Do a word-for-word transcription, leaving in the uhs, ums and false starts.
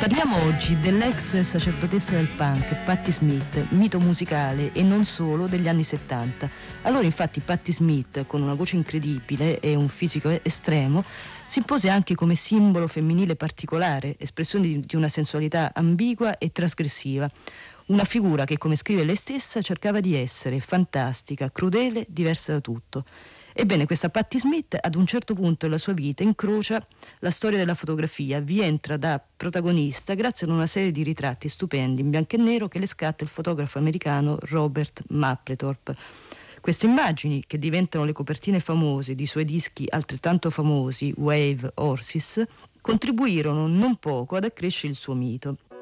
Parliamo oggi dell'ex sacerdotessa del punk, Patti Smith, mito musicale e non solo degli anni settanta. Allora infatti Patti Smith, con una voce incredibile e un fisico estremo, si impose anche come simbolo femminile particolare, espressione di, di una sensualità ambigua e trasgressiva. Una figura che, come scrive lei stessa, cercava di essere fantastica, crudele, diversa da tutto. Ebbene, questa Patti Smith ad un certo punto della sua vita incrocia la storia della fotografia, vi entra da protagonista grazie ad una serie di ritratti stupendi in bianco e nero che le scatta il fotografo americano Robert Mapplethorpe. Queste immagini, che diventano le copertine famose di suoi dischi altrettanto famosi, Wave, Horses, contribuirono non poco ad accrescere il suo mito.